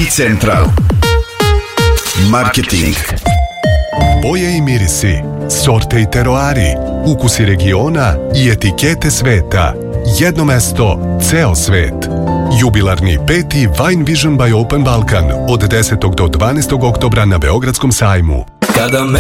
Wine Central. Marketing. Boje i mirisi, sorte i teroari, ukusi regiona i etikete sveta. Jedno mesto, ceo svet. Jubilarni 5. Wine Vision by Open Balkan od 10. do 12. oktobra na Beogradskom sajmu.